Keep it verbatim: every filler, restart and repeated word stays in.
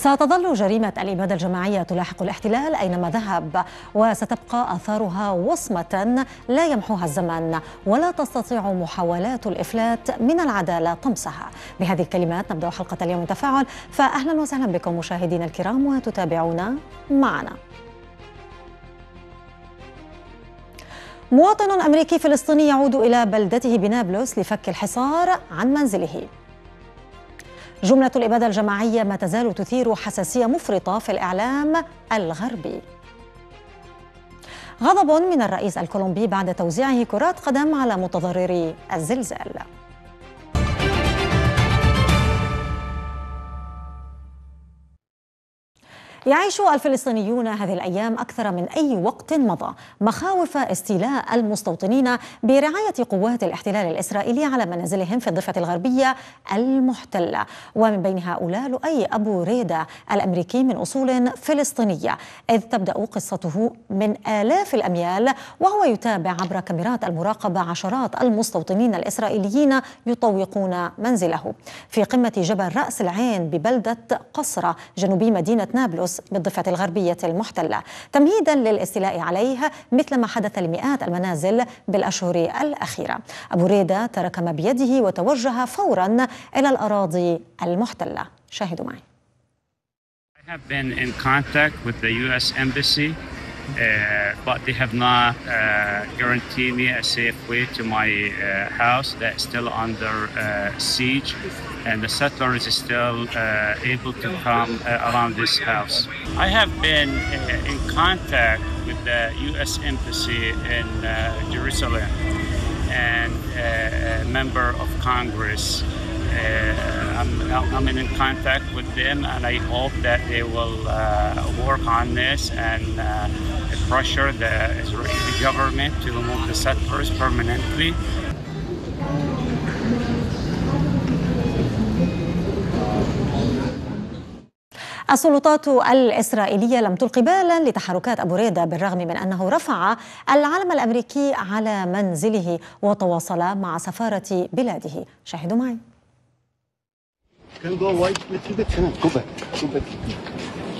ستظل جريمة الإبادة الجماعية تلاحق الاحتلال أينما ذهب، وستبقى آثارها وصمة لا يمحوها الزمن، ولا تستطيع محاولات الإفلات من العدالة طمسها. بهذه الكلمات نبدأ حلقة اليوم من تفاعل، فأهلا وسهلا بكم مشاهدينا الكرام وتتابعونا معنا. مواطن أمريكي فلسطيني يعود إلى بلدته بنابلس لفك الحصار عن منزله. جملة الإبادة الجماعية ما تزال تثير حساسية مفرطة في الإعلام الغربي. غضب من الرئيس الكولومبي بعد توزيعه كرات قدم على متضرري الزلزال. يعيش الفلسطينيون هذه الأيام أكثر من أي وقت مضى مخاوف استيلاء المستوطنين برعاية قوات الاحتلال الإسرائيلي على منازلهم في الضفة الغربية المحتلة، ومن بين هؤلاء لؤي أبو ريدة الأمريكي من أصول فلسطينية، إذ تبدأ قصته من آلاف الأميال وهو يتابع عبر كاميرات المراقبة عشرات المستوطنين الإسرائيليين يطوقون منزله في قمة جبل رأس العين ببلدة قصرة جنوبي مدينة نابلس بالضفة الغربية المحتلة، تمهيدا للاستيلاء عليه مثل ما حدث لمئات المنازل بالأشهر الأخيرة. أبو ريدة ترك ما بيده وتوجه فورا إلى الأراضي المحتلة. شاهدوا معي. I have been in contact with the U S Embassy, uh, but they have not uh, guaranteed me a safe way to my uh, house that is still under uh, siege, and the settlers is still uh, able to come uh, around this house. I have been uh, in contact with the U S Embassy in uh, Jerusalem and uh, a member of Congress. Uh, I'm, I'm in contact with them, and I hope that they will uh, work on this and uh, pressure the Israeli government to remove the settlers permanently. السلطات الإسرائيلية لم تلقي بالا لتحركات أبو ريدة بالرغم من أنه رفع العلم الأمريكي على منزله وتواصل مع سفارة بلاده. شاهدوا معي. Can go right little bit. Go back. Go back.